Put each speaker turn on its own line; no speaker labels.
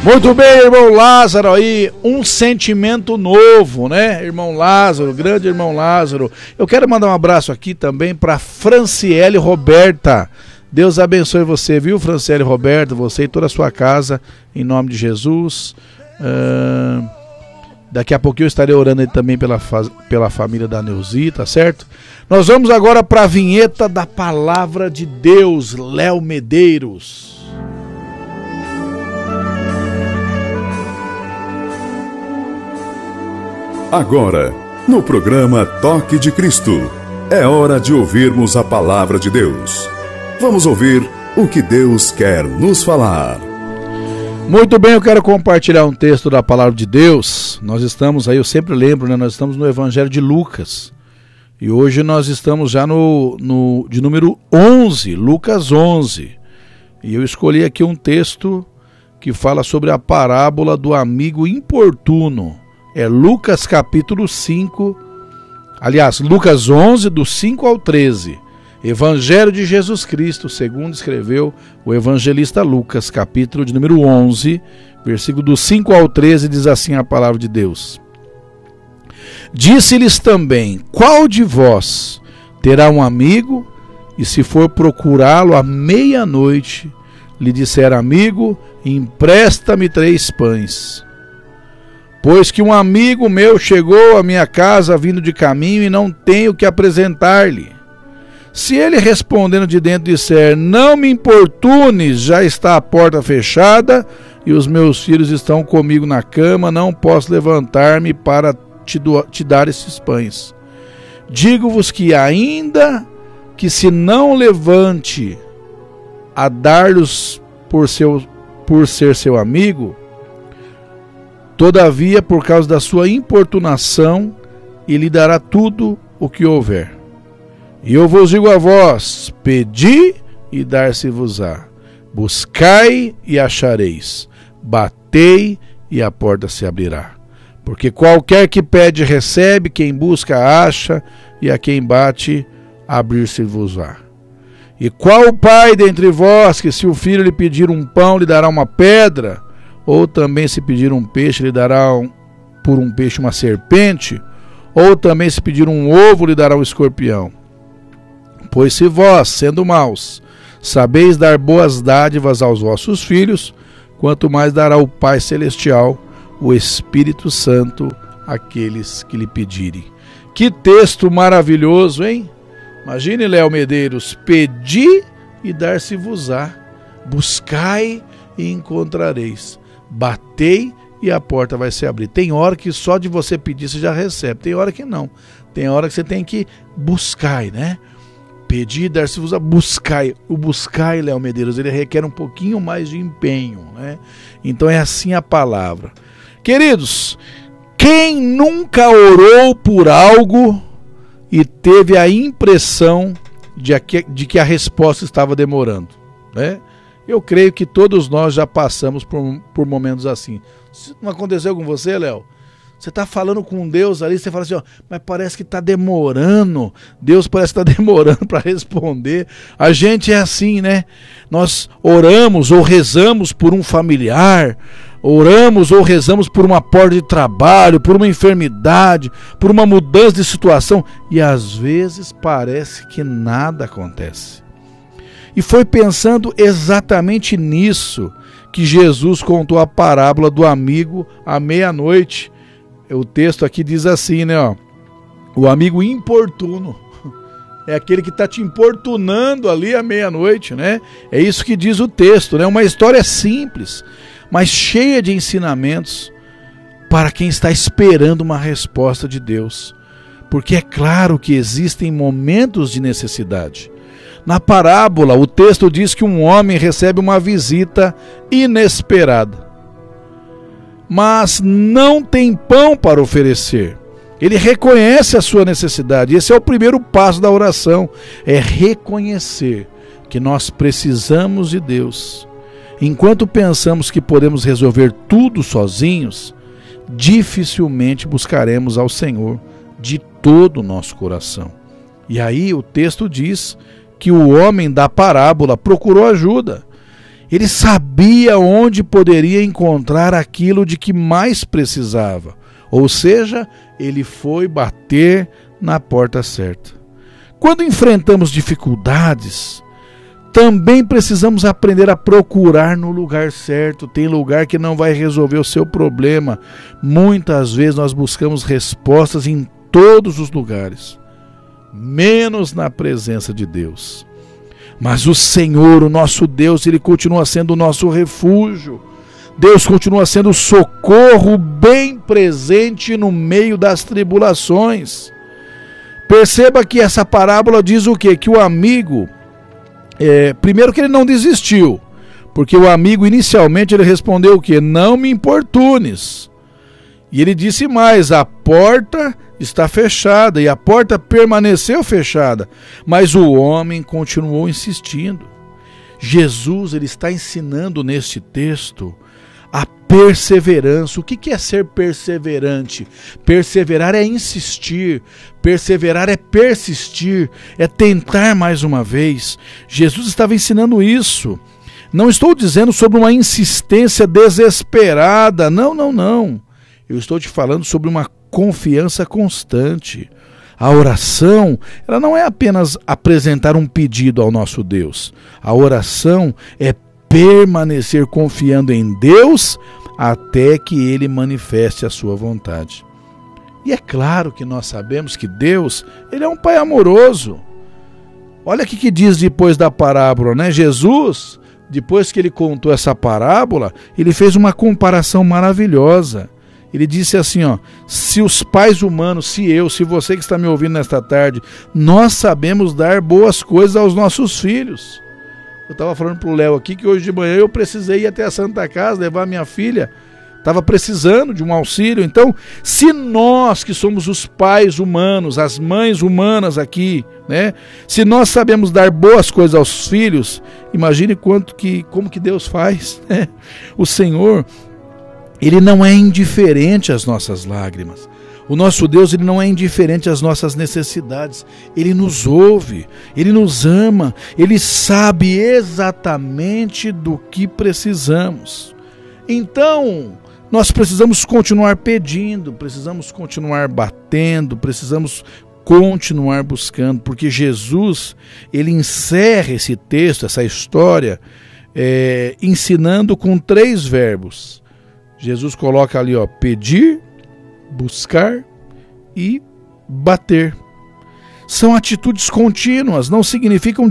Muito bem, irmão Lázaro, aí um sentimento novo, né? Irmão Lázaro, grande irmão Lázaro. Eu quero mandar um abraço aqui também para Franciele Roberta. Deus abençoe você, viu, Franciele Roberta, você e toda a sua casa, em nome de Jesus. Daqui a pouquinho eu estarei orando aí também pela família da Neuzi, tá certo? Nós vamos agora para a vinheta da Palavra de Deus, Léo Medeiros.
Agora, no programa Toque de Cristo, é hora de ouvirmos a Palavra de Deus. Vamos ouvir o que Deus quer nos falar.
Muito bem, eu quero compartilhar um texto da Palavra de Deus. Nós estamos aí, eu sempre lembro, né? Nós estamos no Evangelho de Lucas. E hoje nós estamos já de número 11, Lucas 11. E eu escolhi aqui um texto que fala sobre a parábola do amigo importuno. É Lucas capítulo 5, aliás, Lucas 11, do 5 ao 13. Evangelho de Jesus Cristo, segundo escreveu o evangelista Lucas, capítulo de número 11, versículo do 5 ao 13, diz assim a palavra de Deus. Disse-lhes também, qual de vós terá um amigo, e se for procurá-lo à meia-noite, lhe disser, amigo, empresta-me 3 pães. Pois que um amigo meu chegou à minha casa vindo de caminho e não tenho que apresentar-lhe. Se ele respondendo de dentro disser, não me importunes, já está a porta fechada e os meus filhos estão comigo na cama, não posso levantar-me para te dar esses pães. Digo-vos que ainda que se não levante a dar-lhes por ser seu amigo, todavia, por causa da sua importunação, ele lhe dará tudo o que houver. E eu vos digo a vós, pedi e dar-se-vos-á, buscai e achareis, batei e a porta se abrirá. Porque qualquer que pede recebe, quem busca acha, e a quem bate abrir-se-vos-á. E qual pai dentre vós que se o filho lhe pedir um pão lhe dará uma pedra, ou também se pedir um peixe lhe dará por um peixe uma serpente, ou também se pedir um ovo lhe dará um escorpião? Pois se vós, sendo maus, sabeis dar boas dádivas aos vossos filhos, quanto mais dará o Pai Celestial, o Espírito Santo, àqueles que lhe pedirem. Que texto maravilhoso, hein? Imagine, Léo Medeiros, pedi e dar-se-vos-á, buscai e encontrareis, batei e a porta vai se abrir. Tem hora que só de você pedir você já recebe, tem hora que não. Tem hora que você tem que buscar, né? Pedir, dar-se-vos-á, buscai. O buscai, Léo Medeiros, ele requer um pouquinho mais de empenho, né? Então é assim a palavra. Queridos, quem nunca orou por algo e teve a impressão de que a resposta estava demorando, né? Eu creio que todos nós já passamos por momentos assim. Não aconteceu com você, Léo? Você está falando com Deus ali, você fala assim, ó, mas parece que está demorando. Deus parece que está demorando para responder. A gente é assim, né? Nós oramos ou rezamos por um familiar, oramos ou rezamos por uma porta de trabalho, por uma enfermidade, por uma mudança de situação, e às vezes parece que nada acontece. E foi pensando exatamente nisso que Jesus contou a parábola do amigo à meia-noite. O texto aqui diz assim, né? Ó, o amigo importuno. É aquele que está te importunando ali à meia-noite, né? É isso que diz o texto, né? Uma história simples, mas cheia de ensinamentos para quem está esperando uma resposta de Deus. Porque é claro que existem momentos de necessidade. Na parábola, o texto diz que um homem recebe uma visita inesperada, mas não tem pão para oferecer. Ele reconhece a sua necessidade. Esse é o primeiro passo da oração, é reconhecer que nós precisamos de Deus. Enquanto pensamos que podemos resolver tudo sozinhos, dificilmente buscaremos ao Senhor de todo o nosso coração. E aí o texto diz que o homem da parábola procurou ajuda. Ele sabia onde poderia encontrar aquilo de que mais precisava. Ou seja, ele foi bater na porta certa. Quando enfrentamos dificuldades, também precisamos aprender a procurar no lugar certo. Tem lugar que não vai resolver o seu problema. Muitas vezes nós buscamos respostas em todos os lugares, menos na presença de Deus. Mas o Senhor, o nosso Deus, Ele continua sendo o nosso refúgio. Deus continua sendo o socorro bem presente no meio das tribulações. Perceba que essa parábola diz o quê? Que o amigo, primeiro que ele não desistiu, porque o amigo inicialmente ele respondeu o quê? Não me importunes. E ele disse mais, a porta está fechada, e a porta permaneceu fechada, mas o homem continuou insistindo. Jesus ele está ensinando neste texto a perseverança. O que é ser perseverante? Perseverar é insistir, perseverar é persistir, é tentar mais uma vez. Jesus estava ensinando isso. Não estou dizendo sobre uma insistência desesperada, não. Eu estou te falando sobre uma confiança constante. A oração, ela não é apenas apresentar um pedido ao nosso Deus. A oração é permanecer confiando em Deus até que Ele manifeste a sua vontade. E é claro que nós sabemos que Deus, Ele é um Pai amoroso. Olha o que diz depois da parábola, né? Jesus, depois que Ele contou essa parábola, Ele fez uma comparação maravilhosa. Ele disse assim, se os pais humanos, se você que está me ouvindo nesta tarde, nós sabemos dar boas coisas aos nossos filhos. Eu estava falando para o Léo aqui que hoje de manhã eu precisei ir até a Santa Casa, levar minha filha, estava precisando de um auxílio. Então, se nós que somos os pais humanos, as mães humanas aqui, né, se nós sabemos dar boas coisas aos filhos, imagine como que Deus faz, né? O Senhor, Ele não é indiferente às nossas lágrimas. O nosso Deus, Ele não é indiferente às nossas necessidades. Ele nos ouve, Ele nos ama, Ele sabe exatamente do que precisamos. Então, nós precisamos continuar pedindo, precisamos continuar batendo, precisamos continuar buscando, porque Jesus, Ele encerra esse texto, essa história, ensinando com 3 verbos. Jesus coloca ali, pedir, buscar e bater. São atitudes contínuas, não significam